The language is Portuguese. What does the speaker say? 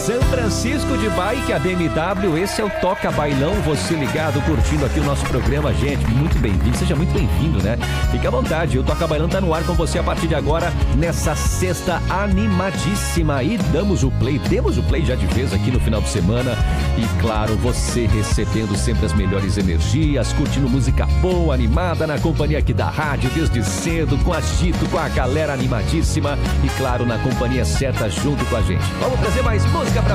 São Francisco de Bike, a BMW, esse é o Toca Bailão, você ligado, curtindo aqui o nosso programa, gente, muito bem-vindo, seja muito bem-vindo, né? Fique à vontade, o Toca Bailão tá no ar com você a partir de agora, nessa sexta animadíssima, e demos o play já de vez aqui no final de semana, e claro, você recebendo sempre as melhores energias, curtindo música boa, animada, na companhia aqui da rádio, desde cedo, com a Chito, com a galera animadíssima, e claro, na companhia certa junto com a gente. Vamos trazer mais música pra